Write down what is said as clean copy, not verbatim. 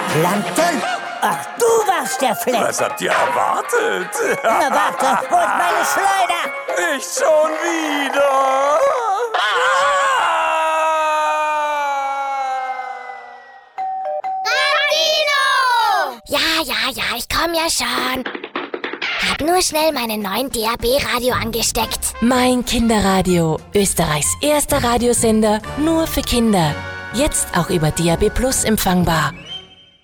Plankton? Ach, du warst der Fleck. Was habt ihr erwartet? Na warte, wo ist meine Schleuder? Nicht schon wieder. Ja, ich komm ja schon. Hab nur schnell meinen neuen DAB-Radio angesteckt. Mein Kinderradio, Österreichs erster Radiosender, nur für Kinder. Jetzt auch über DAB+ empfangbar.